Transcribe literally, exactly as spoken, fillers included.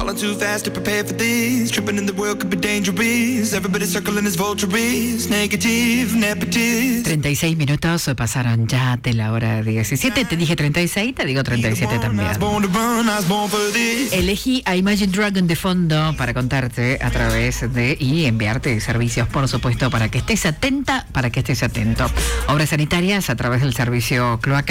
Falling too fast to prepare for this. Tripping in the world could be dangerous. Everybody circling as vultures. Negative, nepotism. treinta y seis minutos pasaron ya de la hora diecisiete. Te dije treinta y seis, te digo treinta y siete también. Elegí a Imagine Dragon de fondo para contarte a través de y enviarte servicios, por supuesto, para que estés atenta, para que estés atento. Obras sanitarias a través del servicio cloacal.